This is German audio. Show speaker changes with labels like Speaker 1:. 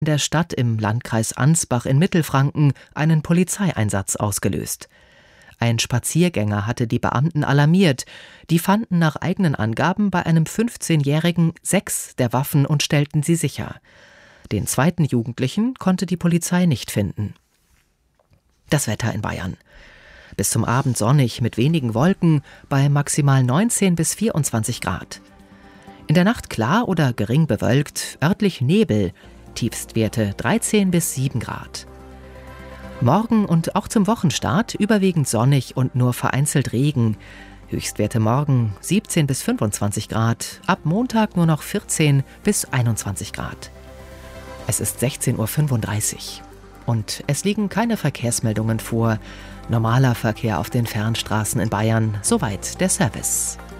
Speaker 1: in der Stadt im Landkreis Ansbach in Mittelfranken einen Polizeieinsatz ausgelöst. Ein Spaziergänger hatte die Beamten alarmiert. Die fanden nach eigenen Angaben bei einem 15-Jährigen 6 der Waffen und stellten sie sicher. Den zweiten Jugendlichen konnte die Polizei nicht finden. Das Wetter in Bayern. Bis zum Abend sonnig mit wenigen Wolken bei maximal 19 bis 24 Grad. In der Nacht klar oder gering bewölkt, örtlich Nebel, Tiefstwerte 13 bis 7 Grad. Morgen und auch zum Wochenstart überwiegend sonnig und nur vereinzelt Regen. Höchstwerte morgen 17 bis 25 Grad, ab Montag nur noch 14 bis 21 Grad. Es ist 16:35 Uhr und es liegen keine Verkehrsmeldungen vor. Normaler Verkehr auf den Fernstraßen in Bayern, soweit der Service.